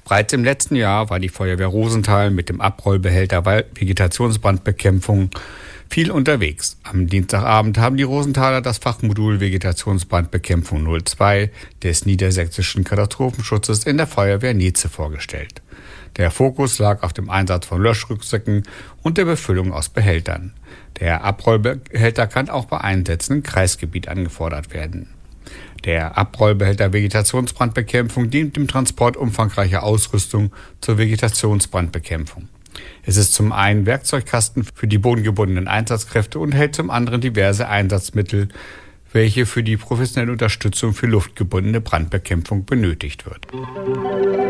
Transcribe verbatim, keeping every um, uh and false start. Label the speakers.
Speaker 1: Bereits im letzten Jahr war die Feuerwehr Rosenthal mit dem Abrollbehälter Vegetationsbrandbekämpfung viel unterwegs. Am Dienstagabend haben die Rosenthaler das Fachmodul Vegetationsbrandbekämpfung null zwei des Niedersächsischen Katastrophenschutzes in der Feuerwehr Neze vorgestellt. Der Fokus lag auf dem Einsatz von Löschrucksäcken und der Befüllung aus Behältern. Der Abrollbehälter kann auch bei Einsätzen im Kreisgebiet angefordert werden. Der Abrollbehälter Vegetationsbrandbekämpfung dient dem Transport umfangreicher Ausrüstung zur Vegetationsbrandbekämpfung. Es ist zum einen Werkzeugkasten für die bodengebundenen Einsatzkräfte und hält zum anderen diverse Einsatzmittel, welche für die professionelle Unterstützung für luftgebundene Brandbekämpfung benötigt wird.